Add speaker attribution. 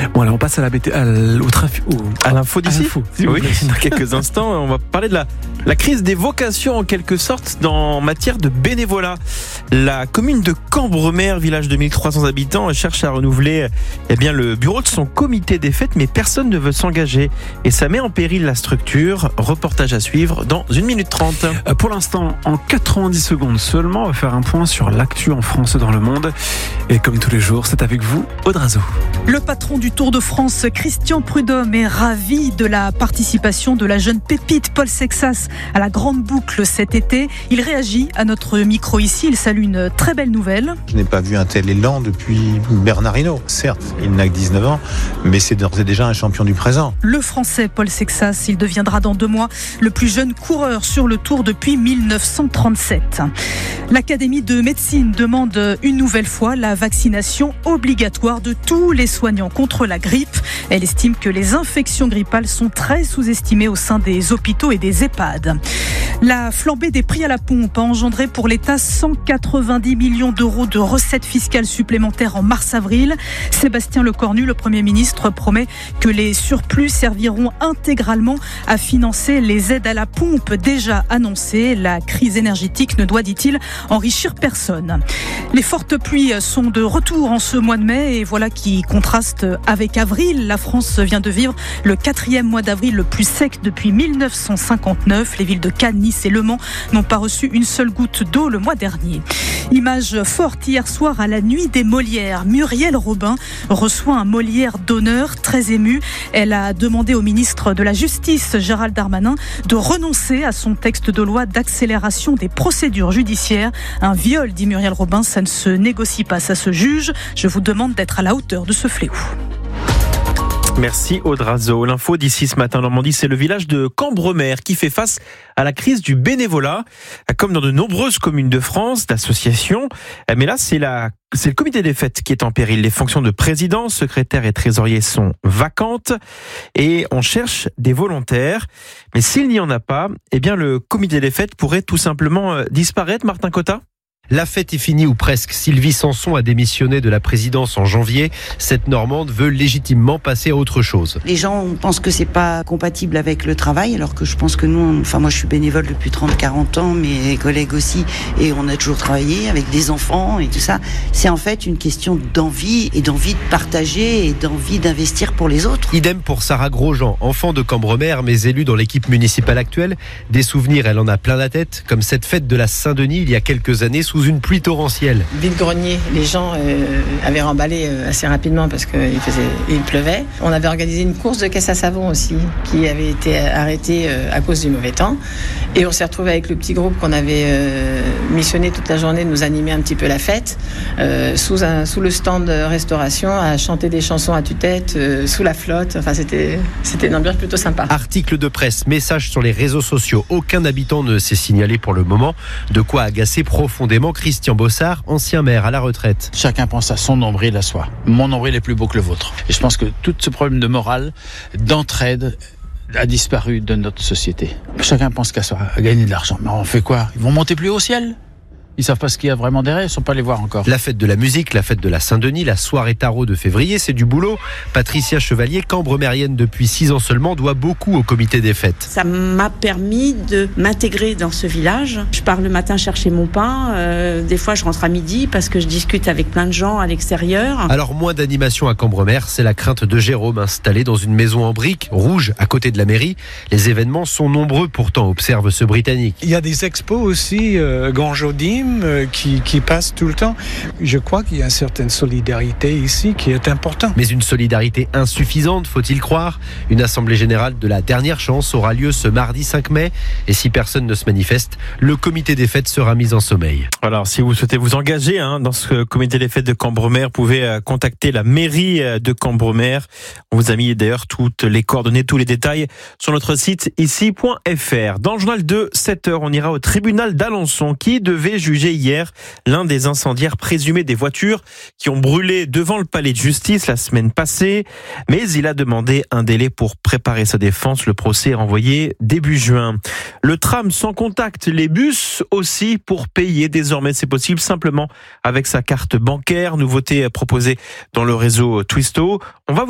Speaker 1: Bon, là, on passe à
Speaker 2: à l'info d'ici.
Speaker 1: Oui,
Speaker 2: dans quelques instants, on va parler de la crise des vocations en quelque sorte en matière de bénévolat. La commune de Cambremer, village de 1300 habitants, cherche à renouveler le bureau de son comité des fêtes, mais personne ne veut s'engager et ça met en péril la structure. Reportage à suivre dans 1 minute 30.
Speaker 1: Pour l'instant, en 90 secondes seulement, on va faire un point sur l'actu en France et dans le monde. Et comme tous les jours, c'est avec vous, Audrazo.
Speaker 3: Le patron du Tour de France, Christian Prudhomme, est ravi de la participation de la jeune pépite Paul Sexas à la Grande Boucle cet été. Il réagit à notre micro ici. Il salue une très belle nouvelle.
Speaker 4: Je n'ai pas vu un tel élan depuis Bernard Hinault. Certes, il n'a que 19 ans, mais c'est d'ores et déjà un champion du présent.
Speaker 3: Le Français Paul Sexas, il deviendra dans 2 mois le plus jeune coureur sur le Tour depuis 1937. L'Académie de médecine demande une nouvelle fois la vaccination obligatoire de tous les soignants contre la grippe. Elle estime que les infections grippales sont très sous-estimées au sein des hôpitaux et des EHPAD. La flambée des prix à la pompe a engendré pour l'État 190 millions d'euros de recettes fiscales supplémentaires en mars-avril. Sébastien Lecornu, le Premier ministre, promet que les surplus serviront intégralement à financer les aides à la pompe déjà annoncées. La crise énergétique ne doit, dit-il, enrichir personne. Les fortes pluies sont de retour en ce mois de mai et voilà qui contraste avec avril. La France vient de vivre le 4e mois d'avril le plus sec depuis 1959. Les villes de Cannes, Nice et Le Mans n'ont pas reçu une seule goutte d'eau le mois dernier. Image forte hier soir à la nuit des Molières. Muriel Robin reçoit un Molière d'honneur, très émue. Elle a demandé au ministre de la Justice, Gérald Darmanin, de renoncer à son texte de loi d'accélération des procédures judiciaires. Un viol, dit Muriel Robin, ça ne se négocie pas, ça se juge. Je vous demande d'être à la hauteur de ce fléau.
Speaker 2: Merci Audrazo. L'info d'ici ce matin en Normandie, c'est le village de Cambremer qui fait face à la crise du bénévolat, comme dans de nombreuses communes de France, d'associations. Mais là, c'est le comité des fêtes qui est en péril. Les fonctions de président, secrétaire et trésorier sont vacantes et on cherche des volontaires. Mais s'il n'y en a pas, le comité des fêtes pourrait tout simplement disparaître, Martin Cotta ?
Speaker 5: La fête est finie ou presque. Sylvie Sanson a démissionné de la présidence en janvier. Cette Normande veut légitimement passer à autre chose.
Speaker 6: Les gens pensent que c'est pas compatible avec le travail, alors que je pense que nous, moi je suis bénévole depuis 30-40 ans, mes collègues aussi, et on a toujours travaillé avec des enfants et tout ça. C'est en fait une question d'envie et d'envie de partager et d'envie d'investir pour les autres.
Speaker 5: Idem pour Sarah Grosjean, enfant de Cambremer, mais élue dans l'équipe municipale actuelle. Des souvenirs, elle en a plein la tête, comme cette fête de la Saint-Denis il y a quelques années sous une pluie torrentielle.
Speaker 7: Vide-grenier, les gens avaient remballé assez rapidement parce qu'il pleuvait. On avait organisé une course de caisse à savon aussi qui avait été arrêtée à cause du mauvais temps. Et on s'est retrouvé avec le petit groupe qu'on avait missionné toute la journée de nous animer un petit peu la fête sous le stand de restauration à chanter des chansons à tue-tête sous la flotte. Enfin, c'était une ambiance plutôt sympa.
Speaker 5: Article de presse, message sur les réseaux sociaux. Aucun habitant ne s'est signalé pour le moment. De quoi agacer profondément Christian Bossard, ancien maire à la retraite.
Speaker 8: Chacun pense à son nombril à soi. Mon nombril est plus beau que le vôtre. Et je pense que tout ce problème de morale, d'entraide, a disparu de notre société. Chacun pense qu'à soi, à gagner de l'argent. Mais on fait quoi ? Ils vont monter plus haut au ciel ? Ils savent pas ce qu'il y a vraiment derrière, ils sont pas allés voir encore.
Speaker 5: La fête de la musique, la fête de la Saint-Denis, la soirée tarot de février, c'est du boulot. Patricia Chevalier, cambremérienne depuis 6 ans seulement, doit beaucoup au comité des fêtes.
Speaker 9: Ça m'a permis de m'intégrer dans ce village. Je pars le matin chercher mon pain, des fois je rentre à midi parce que je discute avec plein de gens à l'extérieur.
Speaker 5: Alors moins d'animation à Cambremer, c'est la crainte de Jérôme, installé dans une maison en briques, rouge, à côté de la mairie. Les événements sont nombreux pourtant, observe ce Britannique.
Speaker 10: Il y a des expos aussi, Ganjodim, qui passent tout le temps. Je crois qu'il y a une certaine solidarité ici qui est importante.
Speaker 5: Mais une solidarité insuffisante, faut-il croire ? Une assemblée générale de la dernière chance aura lieu ce mardi 5 mai. Et si personne ne se manifeste, le comité des fêtes sera mis en sommeil.
Speaker 2: Alors, si vous souhaitez vous engager dans ce comité des fêtes de Cambremer, vous pouvez contacter la mairie de Cambremer. On vous a mis d'ailleurs toutes les coordonnées, tous les détails sur notre site ici.fr. Dans le journal de 7h, on ira au tribunal d'Alençon qui devait juger hier l'un des incendiaires présumés des voitures qui ont brûlé devant le palais de justice la semaine passée. Mais il a demandé un délai pour préparer sa défense. Le procès est renvoyé début juin. Le tram sans contact, les bus aussi pour payer. Désormais, c'est possible simplement avec sa carte bancaire. Nouveauté proposée dans le réseau Twisto. On va